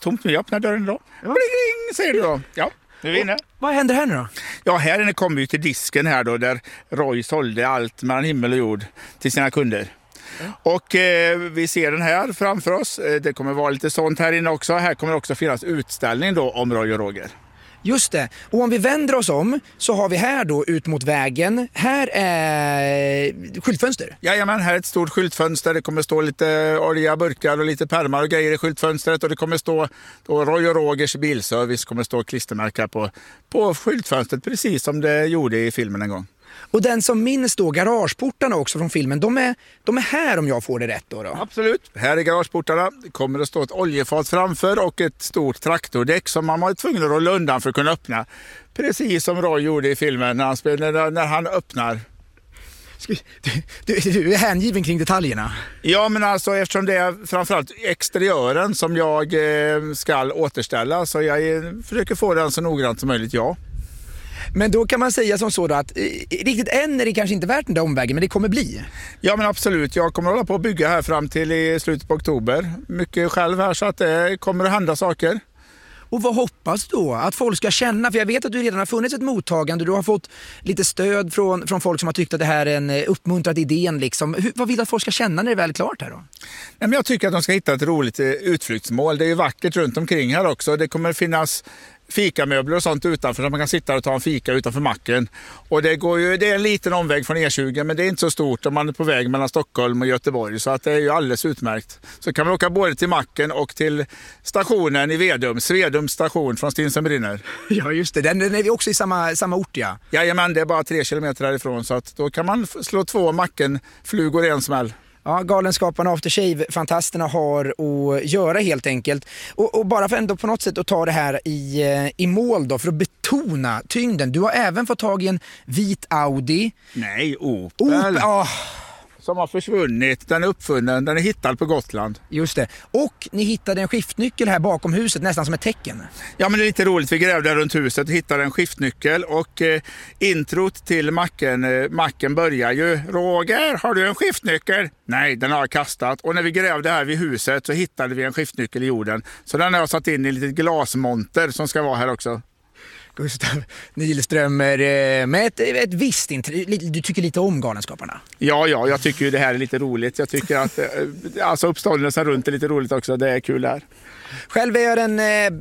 tomt. Vi öppnar dörren då. Ja. Bling, säger du då. Ja, nu är vi inne. Vad händer här nu då? Ja, här inne kommer vi till disken här då, där Roy sålde allt mellan himmel och jord till sina kunder. Och vi ser den här framför oss. Det kommer vara lite sånt här inne också. Här kommer också finnas utställning då om Roy och Roger. Just det. Och om vi vänder oss om så har vi här då ut mot vägen. Här är skyltfönster. Jajamän, här är ett stort skyltfönster. Det kommer stå lite olja, burkar och lite pärmar och grejer i skyltfönstret. Och det kommer stå då Roy och Rogers bilservice kommer stå klistermärka på skyltfönstret, precis som det gjorde i filmen en gång. Och den som minns då garageportarna också från filmen, de är här om jag får det rätt då. Absolut. Här är garageportarna. Det kommer att stå ett oljefat framför och ett stort traktordäck som man var tvungen att rulla undan för att kunna öppna. Precis som Roy gjorde i filmen när han öppnar. Du är hängiven kring detaljerna. Ja, men alltså eftersom det är framförallt exteriören som jag ska återställa, så jag försöker få den så noggrant som möjligt, ja. Men då kan man säga som så då att riktigt än är det kanske inte värt den där omvägen, men det kommer bli. Ja, men absolut. Jag kommer att hålla på att bygga här fram till i slutet på oktober. Mycket själv här, så att det kommer att hända saker. Och vad hoppas då att folk ska känna? För jag vet att du redan har funnits ett mottagande. Du har fått lite stöd från folk som har tyckt att det här är en uppmuntrad idén. Liksom. Vad vill att folk ska känna när det är väl klart här då? Nej, men jag tycker att de ska hitta ett roligt utflyktsmål. Det är ju vackert runt omkring här också. Det kommer finnas fikamöbler och sånt utanför så man kan sitta och ta en fika utanför macken. Och det är en liten omväg från E20, men det är inte så stort om man är på väg mellan Stockholm och Göteborg, så att det är ju alldeles utmärkt. Så kan man åka både till macken och till stationen i Svedums station från Stinsen brinner. Ja, just det. Den är vi också i samma ort, ja. Jajamän, det är bara 3 kilometer härifrån, så att då kan man slå 2 mackenflugor i en smäll. Ja, Galenskaparna After Shave, fantasterna har att göra helt enkelt. Och bara för ändå på något sätt att ta det här i mål då, för att betona tyngden. Du har även fått tag i en vit Audi. Nej, Opel. Som har försvunnit, den är uppfunnen, den är hittad på Gotland. Just det. Och ni hittade en skiftnyckel här bakom huset, nästan som ett tecken. Ja, men det är lite roligt, vi grävde runt huset och hittade en skiftnyckel. Och introt till macken börjar ju: Roger, har du en skiftnyckel? Nej, den har jag kastat. Och när vi grävde här vid huset så hittade vi en skiftnyckel i jorden. Så den har jag satt in i ett litet glasmonter som ska vara här också. Gustav Nilströmer, med ett visst du tycker lite om Galenskaparna. Ja, jag tycker ju det här är lite roligt. Jag tycker att alltså uppståndelsen runt är lite roligt också. Det är kul här. Själv är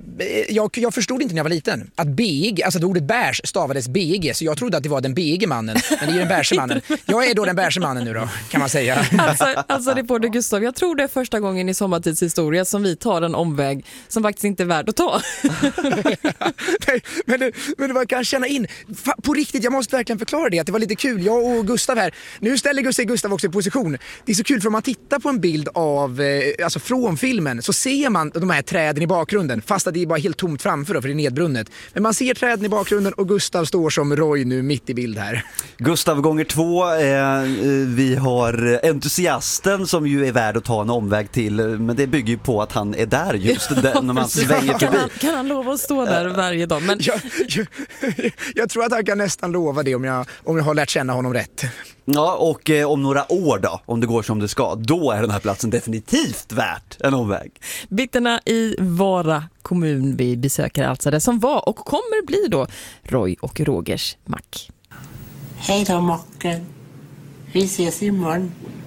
jag förstod inte när jag var liten att BEG, alltså det ordet bärs stavades BEG, så jag trodde att det var den BEG mannen, men det är ju den bärse mannen. Jag är då den bärse mannen nu då, kan man säga. Alltså reporter Gustav, jag tror det är första gången i Sommartids historia som vi tar en omväg som faktiskt inte är värd att ta. Nej, men man kan känna in, på riktigt, jag måste verkligen förklara det, att det var lite kul, jag och Gustav här. Nu ställer sig Gustav också i position. Det är så kul, för om man tittar på en bild av, alltså från filmen, så ser man de här träden i bakgrunden, fast att det är bara helt tomt framför då, för det är nedbrunnet. Men man ser träden i bakgrunden och Gustav står som Roy nu mitt i bild här. Gustav gånger 2, vi har entusiasten som ju är värd att ta en omväg till, men det bygger ju på att han är där just när man svänger förbi. Kan han lova att stå där varje dag? Men... Jag tror att han kan nästan lova det om jag har lärt känna honom rätt. Ja, och om några år då, om det går som det ska, då är den här platsen definitivt värt en omväg. Bygderna i Vara kommun vi besöker, alltså det som var och kommer bli då Roy och Rogers mack. Hej då macken. Vi ses imorgon.